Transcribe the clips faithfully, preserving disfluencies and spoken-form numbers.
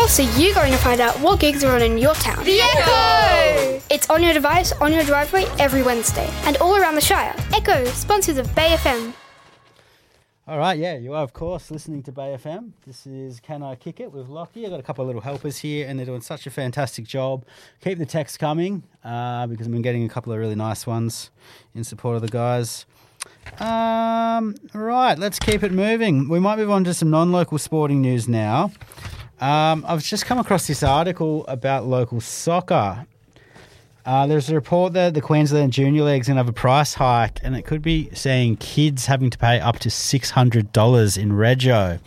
course are you going to find out what gigs are on in your town? The Echo! It's on your device, on your driveway, every Wednesday, and all around the Shire. Echo, sponsors of Bay F M. All right, yeah, you are, of course, listening to Bay F M. This is Can I Kick It with Lockie. I've got a couple of little helpers here, and they're doing such a fantastic job. Keep the texts coming, uh, because I've been getting a couple of really nice ones in support of the guys. Um, right, let's keep it moving. We might move on to some non-local sporting news now. Um, I've just come across this article about local soccer. Uh, there's a report that the Queensland Junior League is going to have a price hike, and it could be seeing kids having to pay up to six hundred dollars in rego.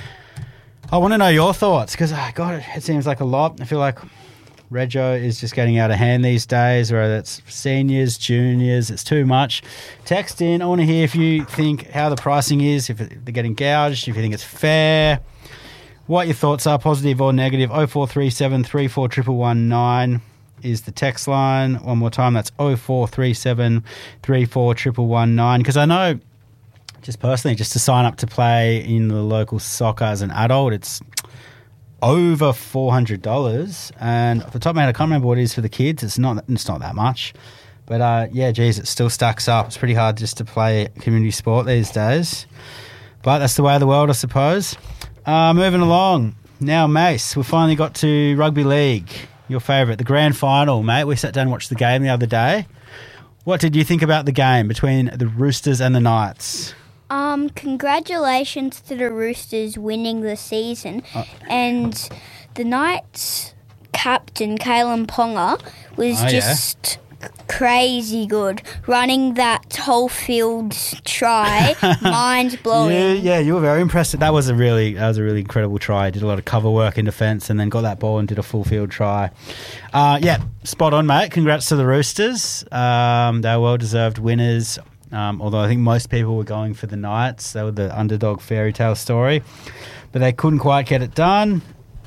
I want to know your thoughts because, oh, God, it seems like a lot. I feel like rego is just getting out of hand these days, whether it's seniors, juniors, it's too much. Text in. I want to hear if you think how the pricing is, if they're getting gouged, if you think it's fair, what your thoughts are, positive or negative. oh four three seven, three four one one one nine is the text line. One more time, that's oh four three seven, three four one one one nine. Because I know, just personally, just to sign up to play in the local soccer as an adult, it's over four hundred dollars. And off the top of my head, I can't remember what it is for the kids. It's not it's not that much. But, uh, yeah, geez, it still stacks up. It's pretty hard just to play community sport these days. But that's the way of the world, I suppose. Uh, moving along. Now, Mace, we've finally got to rugby league. Your favourite, the grand final, mate. We sat down and watched the game the other day. What did you think about the game between the Roosters and the Knights? Um, congratulations to the Roosters winning the season. Oh. And the Knights captain, Kalen Ponga, was oh, just yeah. crazy good. Running that whole field try, mind-blowing. Yeah, yeah, you were very impressed. That was a really that was a really incredible try. Did a lot of cover work in defence and then got that ball and did a full field try. Uh, yeah, spot on, mate. Congrats to the Roosters. Um, they were well-deserved winners. Um, although I think most people were going for the Knights. They were the underdog fairy tale story. But they couldn't quite get it done.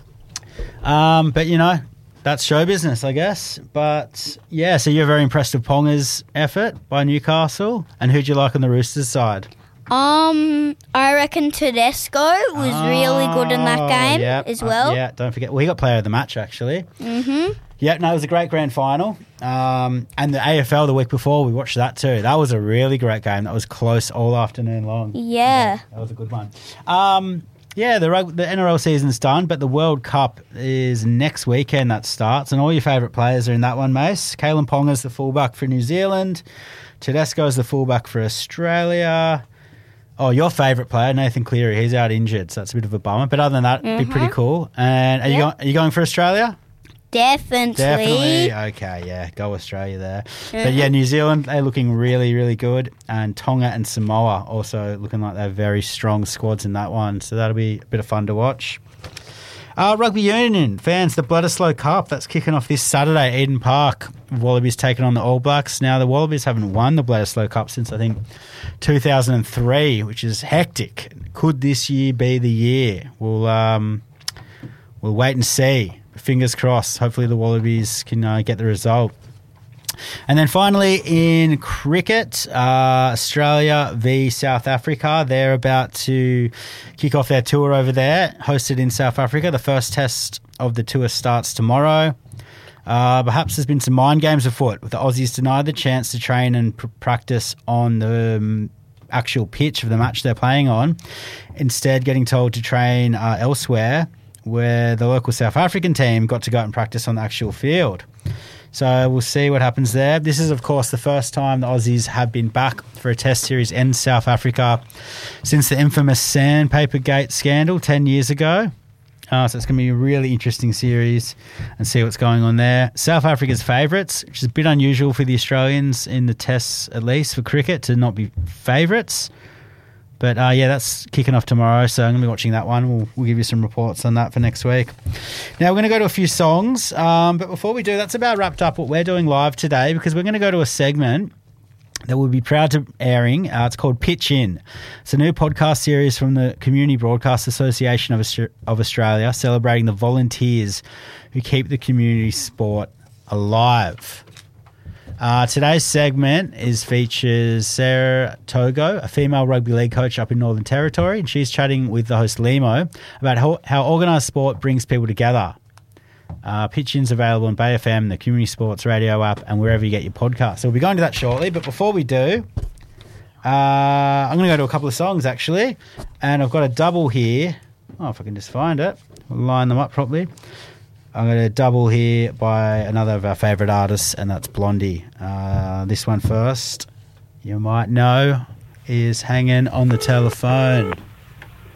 Um, but, you know, that's show business, I guess. But, yeah, so you're very impressed with Ponga's effort by Newcastle. And who'd you like on the Roosters side? Um, I reckon Tedesco was oh, really good in that game yep, as well. Uh, yeah, don't forget. Well, he got player of the match, actually. Mm-hmm. Yeah, no, it was a great grand final. Um, and the A F L the week before, we watched that too. That was a really great game. That was close all afternoon long. Yeah. yeah that was a good one. Um, yeah, the rug- the N R L season's done, but the World Cup is next weekend that starts, and all your favourite players are in that one, Mace. Kalen Ponga's the fullback for New Zealand. Tedesco's the fullback for Australia. Oh, your favourite player, Nathan Cleary, he's out injured, so that's a bit of a bummer. But other than that, it'd mm-hmm. be pretty cool. And are, yep. you go- are you going for Australia? Definitely. Definitely. Okay, yeah, go Australia there. Mm-hmm. But yeah, New Zealand, they're looking really, really good. And Tonga and Samoa also looking like they're very strong squads in that one. So that'll be a bit of fun to watch. Uh, Rugby Union fans, the Bledisloe Cup, that's kicking off this Saturday, Eden Park. Wallabies taking on the All Blacks. Now, the Wallabies haven't won the Bledisloe Cup since, I think, two thousand three, which is hectic. Could this year be the year? We'll, um, we'll wait and see. Fingers crossed. Hopefully the Wallabies can uh, get the result. And then finally in cricket, uh, Australia v South Africa. They're about to kick off their tour over there, hosted in South Africa. The first test of the tour starts tomorrow. Uh, perhaps there's been some mind games afoot, with the Aussies denied the chance to train and pr- practice on the um, actual pitch of the match they're playing on, instead getting told to train uh, elsewhere, where the local South African team got to go out and practice on the actual field. So we'll see what happens there. This is, of course, the first time the Aussies have been back for a test series in South Africa since the infamous Sandpaper Gate scandal ten years ago. Uh, so it's going to be a really interesting series and see what's going on there. South Africa's favourites, which is a bit unusual for the Australians in the tests, at least for cricket, to not be favourites. But, uh, yeah, that's kicking off tomorrow, so I'm going to be watching that one. We'll, we'll give you some reports on that for next week. Now, we're going to go to a few songs, um, but before we do, that's about wrapped up what we're doing live today, because we're going to go to a segment that we'll be proud to airing. Uh, it's called Pitch In. It's a new podcast series from the Community Broadcast Association of, Aust- of Australia, celebrating the volunteers who keep the community sport alive. Uh, today's segment is features Sarah Togo, a female rugby league coach up in Northern Territory, and she's chatting with the host Limo about how, how organised sport brings people together. Uh, Pitch-In's available on Bay F M, the Community Sports Radio app, and wherever you get your podcasts. So we'll be going to that shortly, but before we do, uh, I'm going to go to a couple of songs, actually, and I've got a double here. Oh, if I can just find it. We'll line them up properly. I'm going to double here by another of our favourite artists, and that's Blondie. Uh, this one first, you might know, is Hanging on the Telephone.